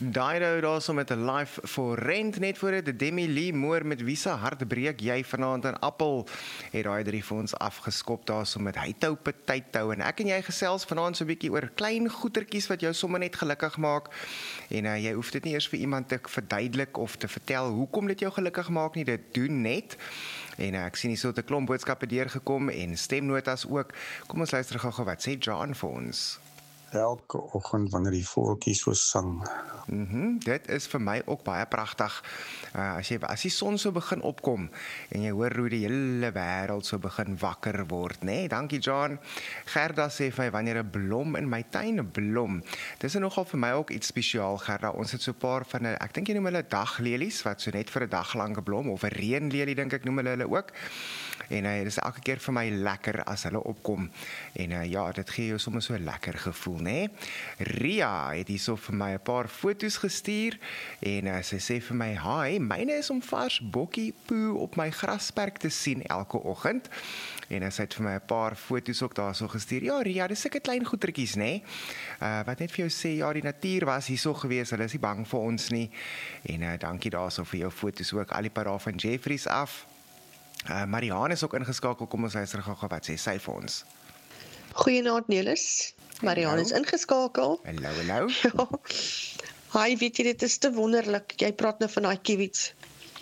Dido daarso met 'n Life for Rent net voor dit. Demi Lee Moore met wie se hart breek jy vanaand in Appel. Het daai drie vir ons afgeskop daarso met Hytou Potato en ek en jy gesels vanaand so 'n bietjie oor klein goetertjies wat jou sommer net gelukkig maak. En jy hoef dit nie eers vir iemand te verduidelik of te vertel hoekom dit jou gelukkig maak nie. Dit doen net. En ek sien hier so 'n klomp boodskappe deurgekom en stemnotas ook. Kom ons luister gou wat sê John vir ons. Elke oggend wanneer die voeltjies so sang. Dit is vir my ook baie pragtig. As die son so begin opkom en jy hoor hoe die hele wêreld so begin wakker word, né? Dankie John. Gerda sê vir my wanneer 'n blom in my tuin blom. Dis nogal vir my ook iets spesiaal, Gerda. Ons het so 'n paar van ek dink jy noem hulle daglelies wat so net vir 'n dag lank blom of 'n reënlelie dink ek noem hulle ook. En dit is elke keer vir my lekker as hulle opkom. En ja, dit gee jou sommer so 'n lekker gevoel, né? Ria het hierso vir my 'n paar foto's gestuur en sy sê vir my, "Hi, myne is om vars bokkie poe op my grasperk te sien elke oggend." En sy het vir my 'n paar foto's ook daarso gestuur. Ja, Ria, dis sulke klein goetertjies, né? Wat net vir jou sê, ja, die natuur was hierso gewees. Hulle is nie bang vir ons nie. En dankie daarso vir jou foto's ook. Al die paar van Jeffries af. Marianne is ook ingeskakel. Kom ons luister gou wat sê sy vir ons. Goeienaand Nelis. Marianne is ingeskakel. Hallo. Ja. Hi, weet jy, dit is te wonderlik. Jy praat nou van daai kiwits.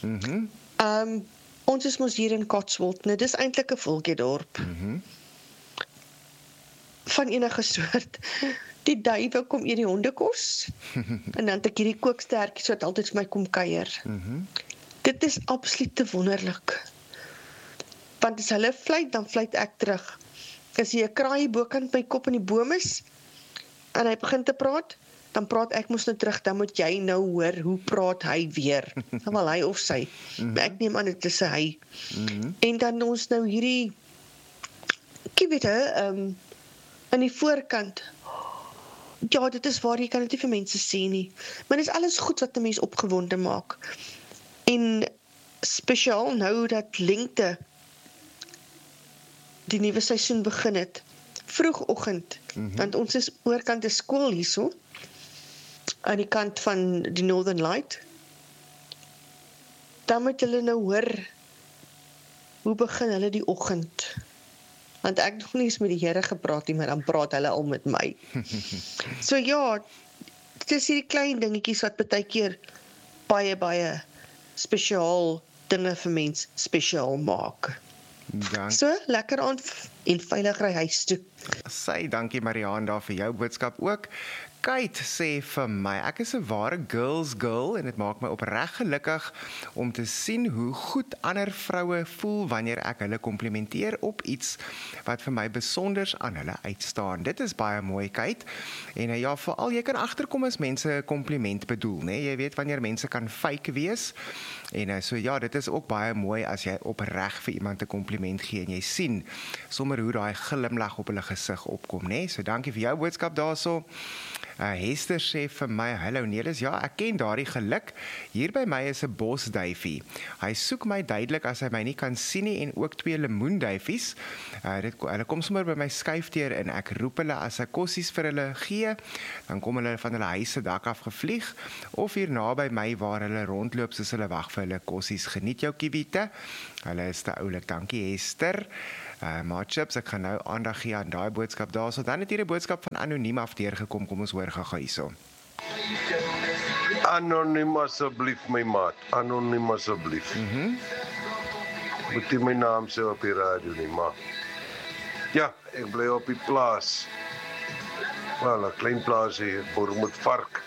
Ons is mos hier in Cotswold, nou dis eintlik 'n voeltjiedorp. Van enige soort. Die duwe kom eet die hondekos. En dan het ek hierdie kookstertjies wat altyd vir my kom kuier. Dit is absoluut te wonderlik. Want as hulle fluit, dan fluit ek terug. As jy 'n kraai bokant my kop in die boom is, en hy begin te praat, dan praat ek mos nou terug, dan moet jy nou hoor, hoe praat hy weer, dan wel hy of sy, maar ek neem aan dit is hy. En dan ons nou hierdie, kiewite, aan die voorkant, ja, dit is waar, jy kan dit nie vir mense sê nie, maar dit is alles goed wat 'n mens opgewonde maak. En spesiaal nou dat lengte, die nuwe seisoen begin het, vroegoggend, want ons is oorkant 'n skool hierso, aan die kant van die Northern Light, dan moet hulle nou hoor, hoe begin hulle die oggend, want ek nog nie eens met die Here gepraat nie, maar dan praat hulle al met my. So ja, dit is hierdie klein dingetjies wat baie keer baie spesiaal dinge vir mens spesiaal maak. Dankie. So, lekker aand en veilig ry huis toe. Dankie Marianne daar vir jou boodskap ook. Kate sê vir my, ek is 'n ware girls girl en dit maak my opreg gelukkig om te sien hoe goed ander vroue voel wanneer ek hulle komplimenteer op iets wat vir my besonders aan hulle uitstaan. Dit is baie mooi, Kate. En ja, veral jy kan agterkom as mense 'n kompliment bedoel, né? Jy weet wanneer mense kan fake wees. En so ja, dit is ook baie mooi as jy opreg vir iemand 'n kompliment gee en jy sien sommer hoe daai glimlag op hulle gesig opkom, né? So dankie vir jou boodskap daarso. Hester sê vir my, hallo Nelis, ja, ek ken daardie geluk. Hier by my is 'n bosduifie. Hy soek my duidelik as hy my nie kan sien nie en ook 2 lemoenduifies. Hulle kom sommer by my skuifdeur en ek roep hulle as ek kossies vir hulle gee, dan kom hulle van hulle huis se dak af gevlieg of hier naby my waar hulle rondloop soos hulle wag vir hulle kossies. Geniet jou kiwiete. Hulle is te oulik. Dankie Hester. Maar chips, ek gaan nou aandag gee aan daai boodskap daarso. Dan het hier 'n boodskap van anoniem af deurgekom. Kom ons hoor gou hierso. Anoniem asseblief my maat. Anoniem asseblief. Moet jy my naam sê op die radio nie, maar. Ja, ek bly op die plaas. Wel, 'n klein plaas hier, boer met vark.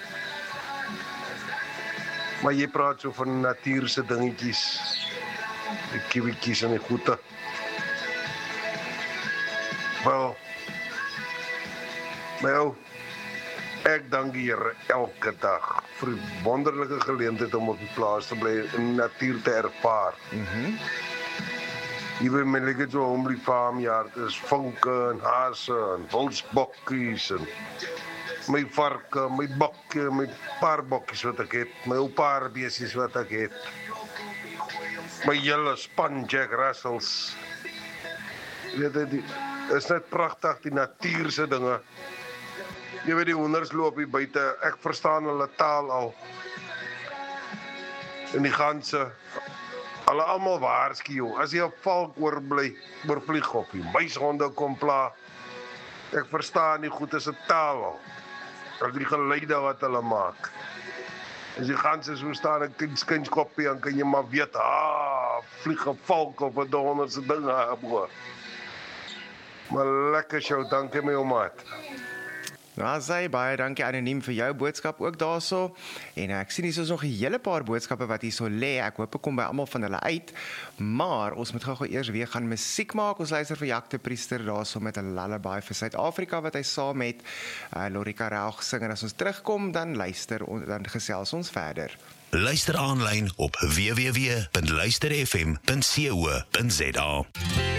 Maar jy praat so van natuurse dingetjies. Die kiwitjies en die goeie. Wel, my ou, ek dank die Here elke dag vir die wonderlike geleentheid om op die plaas te bly en die natuur te ervaar. Hier by my liggie so homely farm yard, is vinke en hase en wildsbokkies en my varke, my bokke, my paar bokkies wat ek het, my ou paar beesies wat ek het. My hele span Jack Russells. Weet jy, is net pragtig, die natuurse dinge. Jy weet die honders loop hier buite. Ek verstaan hulle taal al. En die ganse, hulle almal waarsku jou. As jy 'n valk oorvlieg op die muishonde kom pla. Ek verstaan nie goed is 'n taal al. Dat die geluide wat hulle maak. As die ganse so staan 'n skinskoppie, dan kan jy maar weet, vlieg 'n valk of 'n donder se ding bo. Maar lekker show, dankie my ou maat. Nou, sê baie dankie anoniem vir jou boodskap ook daarso. En ek sien hier is nog 'n hele paar boodskappe wat hier so lê. Ek hoop ek kom by almal van hulle uit. Maar ons moet gou eers weer gaan musiek maak. Ons luister vir Jacques de Priester daarso met 'n lullaby vir Suid-Afrika wat hy saam met Lorika Raug sing. En as ons terugkom, dan dan gesels ons verder. Luister aanlyn op www.luisterfm.co.za.